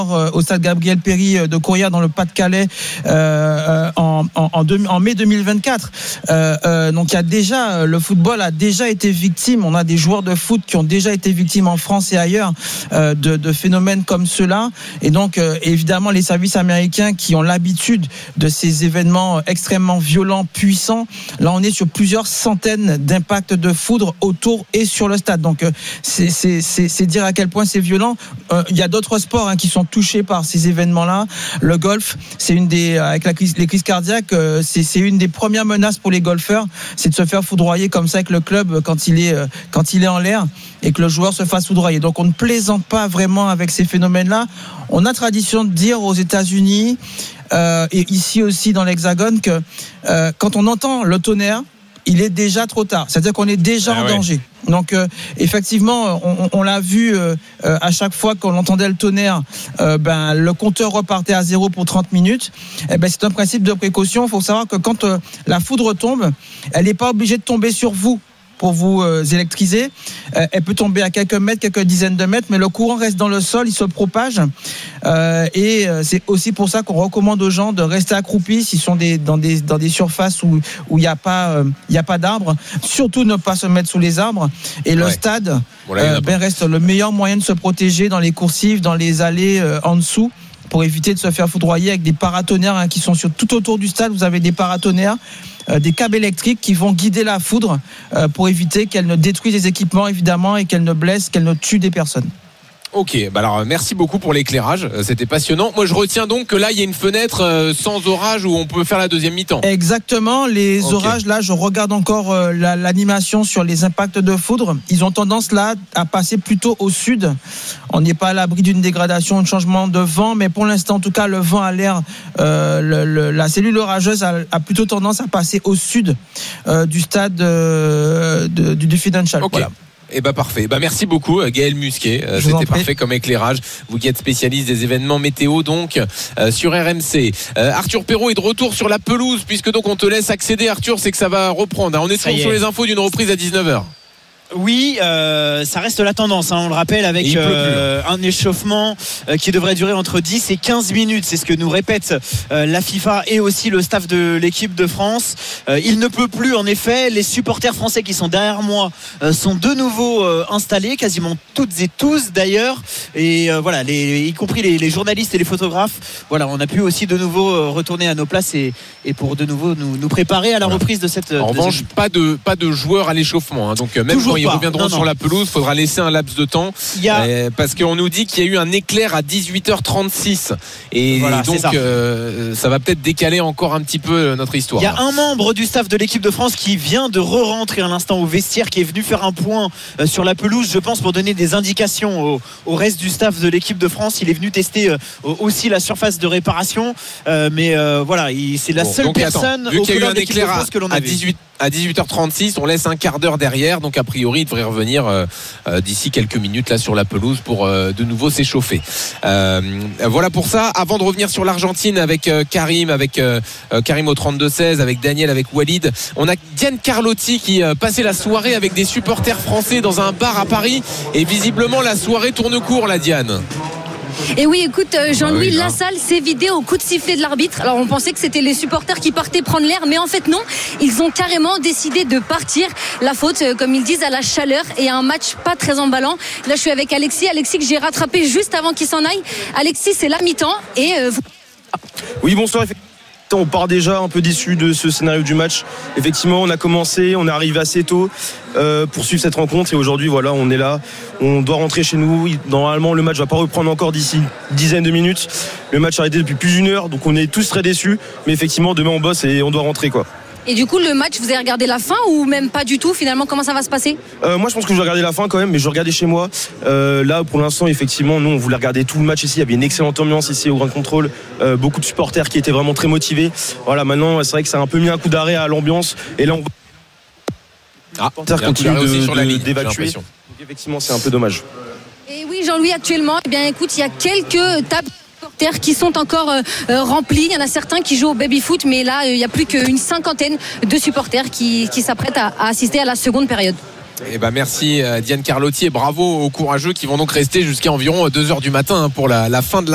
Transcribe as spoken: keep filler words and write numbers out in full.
au stade Gabriel Péry de Courrières dans le Pas-de-Calais euh, en, en, en, deux, en mai deux mille vingt-quatre. Euh, euh, donc il y a déjà, le football a déjà été victime. On a des joueurs de foot qui ont déjà été victimes en France et ailleurs euh, de, de phénomènes comme ceux-là. Et donc euh, évidemment les services américains qui ont l'habitude de ces événements extrêmement violents, puissants. Là on est sur plusieurs centaines d'impacts de foudre autour et sur le stade. Donc euh, c'est, c'est, c'est, c'est dire à quel point c'est violent. Euh, il y a d'autres sports hein, qui sont touchés par ces événements-là. Le golf, c'est une des, avec la crise, les crises cardiaques, euh, c'est, c'est une des premières menaces pour les golfeurs, c'est de se faire foudroyer comme ça avec le club quand il est, euh, quand il est en l'air et que le joueur se fasse foudroyer. Donc on ne plaisante pas vraiment avec ces phénomènes-là. On a tradition de dire aux États-Unis euh, et ici aussi dans l'Hexagone que euh, quand on entend le tonnerre, il est déjà trop tard. C'est-à-dire qu'on est déjà ah en ouais. danger. Donc euh, effectivement, on, on l'a vu euh, à chaque fois qu'on entendait le tonnerre, euh, ben le compteur repartait à zéro pour trente minutes. Et ben c'est un principe de précaution. Il faut savoir que quand euh, la foudre tombe, elle n'est pas obligée de tomber sur vous pour vous euh, électriser. Euh, elle peut tomber à quelques mètres, quelques dizaines de mètres, mais le courant reste dans le sol, il se propage. Euh, et euh, c'est aussi pour ça qu'on recommande aux gens de rester accroupis s'ils sont des, dans, des, dans des surfaces où il n'y a pas, euh, il y a pas d'arbres. Surtout ne pas se mettre sous les arbres. Et le ouais. stade euh, ben, reste le meilleur moyen de se protéger dans les coursives, dans les allées euh, en dessous, pour éviter de se faire foudroyer avec des paratonnerres hein, qui sont sur, tout autour du stade. Vous avez des paratonnerres, euh, des câbles électriques qui vont guider la foudre euh, pour éviter qu'elle ne détruise les équipements évidemment et qu'elle ne blesse, qu'elle ne tue des personnes. Ok, bah alors merci beaucoup pour l'éclairage, c'était passionnant. Moi je retiens donc que là il y a une fenêtre sans orage où on peut faire la deuxième mi-temps. Exactement, les okay. orages là, je regarde encore la, l'animation sur les impacts de foudre. Ils ont tendance là à passer plutôt au sud. On n'est pas à l'abri d'une dégradation, un changement de vent, mais pour l'instant en tout cas le vent a l'air, euh, le, le, la cellule orageuse a, a plutôt tendance à passer au sud euh, du stade euh, de, du, du Financial. Okay. Voilà. Eh ben parfait. Bah merci beaucoup Gaël Musquet. Euh, c'était parfait comme éclairage. Vous qui êtes spécialiste des événements météo donc euh, sur R M C. Euh, Arthur Perrault est de retour sur la pelouse puisque donc on te laisse accéder Arthur, c'est que ça va reprendre. On est toujours sur les infos d'une reprise à dix-neuf heures. Oui, euh, ça reste la tendance, hein, on le rappelle, avec euh, un échauffement euh, qui devrait durer entre dix et quinze minutes. C'est ce que nous répète euh, la FIFA et aussi le staff de l'équipe de France. Euh, il ne peut plus, en effet. Les supporters français qui sont derrière moi euh, sont de nouveau euh, installés, quasiment toutes et tous d'ailleurs. Et euh, voilà, les, y compris les, les journalistes et les photographes. Voilà, on a pu aussi de nouveau euh, retourner à nos places et, et pour de nouveau nous, nous préparer à la voilà. reprise de cette. En revanche, pas de pas de joueurs à l'échauffement. Hein, donc même Toujours quand ils reviendront non, non. sur la pelouse, il faudra laisser un laps de temps a... euh, parce qu'on nous dit qu'il y a eu un éclair à dix-huit heures trente-six et voilà, donc ça. Euh, ça va peut-être décaler encore un petit peu notre histoire. Il y a un membre du staff de l'équipe de France qui vient de re-rentrer à l'instant au vestiaire, qui est venu faire un point euh, sur la pelouse, je pense, pour donner des indications au, au reste du staff de l'équipe de France. Il est venu tester euh, aussi la surface de réparation, euh, mais euh, voilà, il, c'est la bon, seule donc, personne attends, vu au qu'il y a eu un éclair à, que l'on à dix-huit à dix-huit heures trente-six, on laisse un quart d'heure derrière, donc a priori il devrait revenir euh, euh, d'ici quelques minutes là sur la pelouse pour euh, de nouveau s'échauffer. Euh, voilà pour ça. Avant de revenir sur l'Argentine avec euh, Karim, avec euh, Karim au trente-deux seize, avec Daniel, avec Walid, on a Diane Carlotti qui euh, passait la soirée avec des supporters français dans un bar à Paris et visiblement la soirée tourne court là, Diane. Et oui, écoute, Jean-Louis, ah oui, la salle s'est vidée au coup de sifflet de l'arbitre. Alors on pensait que c'était les supporters qui partaient prendre l'air, mais en fait non, ils ont carrément décidé de partir. La faute, comme ils disent, à la chaleur et à un match pas très emballant. Là je suis avec Alexis, Alexis que j'ai rattrapé juste avant qu'il s'en aille. Alexis, c'est la mi-temps et euh, vous... Oui, bonsoir. On part déjà un peu déçu de ce scénario du match. Effectivement, on a commencé, on est arrivé assez tôt euh, pour suivre cette rencontre et aujourd'hui, voilà, on est là. On doit rentrer chez nous. Normalement, le match va pas reprendre encore d'ici une dizaine de minutes. Le match a arrêté depuis plus d'une heure, donc on est tous très déçus. Mais effectivement, demain on bosse et on doit rentrer, quoi. Et du coup, le match, vous avez regardé la fin ou même pas du tout finalement? Comment ça va se passer? euh, Moi, je pense que je vais regarder la fin quand même, mais je vais regarder chez moi. Euh, là, pour l'instant, effectivement, nous, on voulait regarder tout le match ici. Il y avait une excellente ambiance ici au Grand Contrôle. Euh, beaucoup de supporters qui étaient vraiment très motivés. Voilà, maintenant, c'est vrai que ça a un peu mis un coup d'arrêt à l'ambiance. Et là, on ah, continue de, sur la ligne, d'évacuer. Donc, effectivement, c'est un peu dommage. Et oui, Jean-Louis, actuellement, eh bien, écoute, il y a quelques tables qui sont encore euh, remplis. Il y en a certains qui jouent au baby-foot, mais là, il n'y a plus qu'une cinquantaine de supporters qui, qui s'apprêtent à, à assister à la seconde période. Eh ben merci Diane Carlotti et bravo aux courageux qui vont donc rester jusqu'à environ deux heures du matin pour la, la fin de la